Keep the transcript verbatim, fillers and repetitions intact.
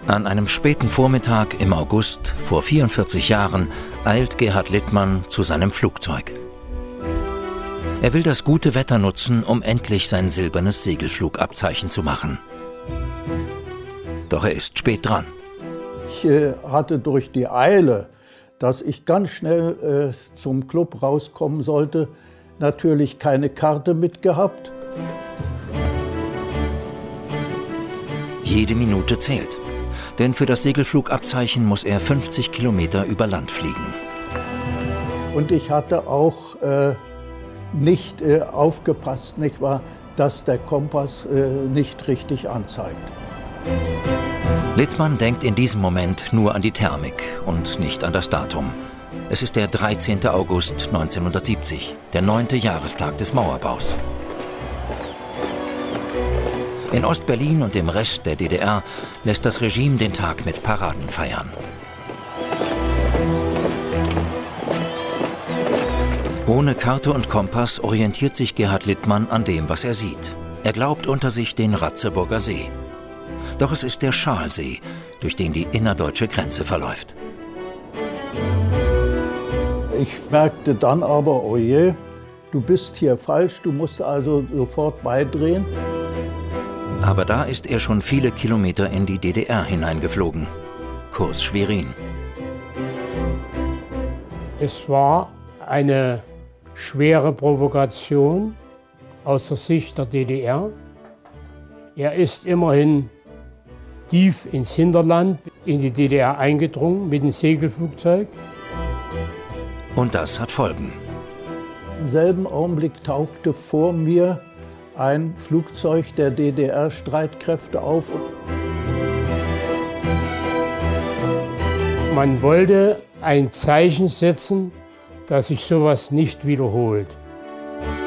An einem späten Vormittag im August vor vierundvierzig Jahren eilt Gerhard Littmann zu seinem Flugzeug. Er will das gute Wetter nutzen, um endlich sein silbernes Segelflugabzeichen zu machen. Doch er ist spät dran. Ich äh, hatte durch die Eile, dass ich ganz schnell äh, zum Club rauskommen sollte, natürlich keine Karte mitgehabt. Jede Minute zählt, denn für das Segelflugabzeichen muss er fünfzig Kilometer über Land fliegen. Und ich hatte auch äh, nicht äh, aufgepasst, nicht wahr, dass der Kompass äh, nicht richtig anzeigt. Littmann denkt in diesem Moment nur an die Thermik und nicht an das Datum. Es ist der dreizehnte August neunzehnhundertsiebzig, der neunte Jahrestag des Mauerbaus. In Ost-Berlin und dem Rest der D D R lässt das Regime den Tag mit Paraden feiern. Ohne Karte und Kompass orientiert sich Gerhard Littmann an dem, was er sieht. Er glaubt unter sich den Ratzeburger See. Doch es ist der Schaalsee, durch den die innerdeutsche Grenze verläuft. Ich merkte dann aber, oh je, du bist hier falsch, du musst also sofort beidrehen. Aber da ist er schon viele Kilometer in die D D R hineingeflogen. Kurs Schwerin. Es war eine schwere Provokation aus der Sicht der D D R. Er ist immerhin tief ins Hinterland, in die D D R eingedrungen mit dem Segelflugzeug. Und das hat Folgen. Im selben Augenblick tauchte vor mir ein Flugzeug der D D R-Streitkräfte auf. Man wollte ein Zeichen setzen, dass sich sowas nicht wiederholt.